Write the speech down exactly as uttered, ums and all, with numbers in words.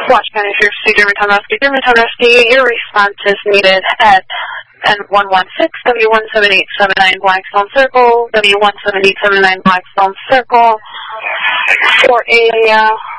Watch County Sheriff's City Germantown Rescue, Germantown Rescue, your response is needed at N one one six, W one seven eight seven nine Blackstone Circle, W one seven eight seven nine Blackstone Circle, for a uh,